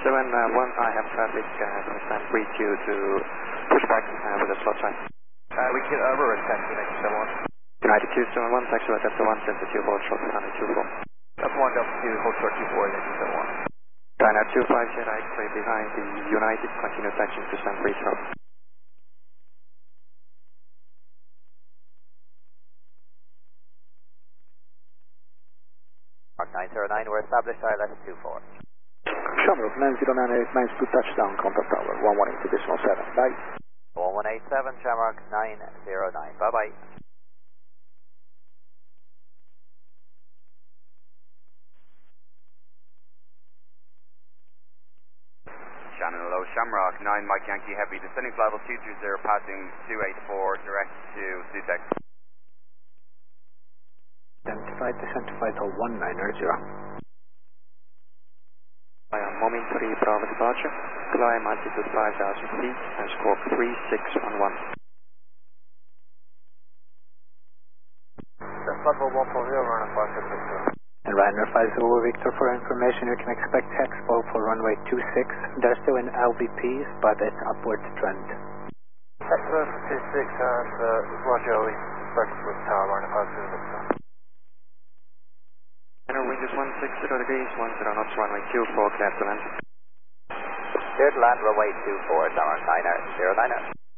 I have traffic from breach you to push back with a slot sign. We can overrun taxi next to 1. United 271, taxi at Delta 1, Delta 2, hold short 124. Delta 1, Delta 2, hold short 24, and then 271. China 25, Jet X-ray behind the United, continue taxiing to San Breach Road. Mark 909, we're established ILS 24. Shamrock 90989 to touchdown, contact tower 118.7, bye. 1187, Shamrock 909, bye-bye. Shannon Low, Shamrock 9, Mike Yankee Heavy, descending flight level 230, passing 284, direct to Sutex. Identified, descent to flight 1990. I am momentary Bravo departure, climb altitude 5,000 feet and squawk 3611. That's level 140, run a 556. And Ryanair 50 Victor, for information, you can expect Expo for runway 26. They're still in LVPs, but it's upward trend. Expo 26 and Roger, we breakfast with tower, run a 560 Victor. Wind is 160 degrees, 10 knots, runway 24, clear to land. Clear to land, runway 24, Shamrock 909.